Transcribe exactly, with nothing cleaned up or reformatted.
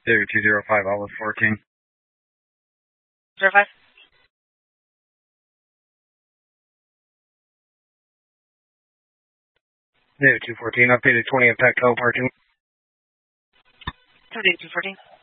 David two zero five, Olive fourteen. Zero five. David two fourteen, updated twenty impact help, R two. David two fourteen.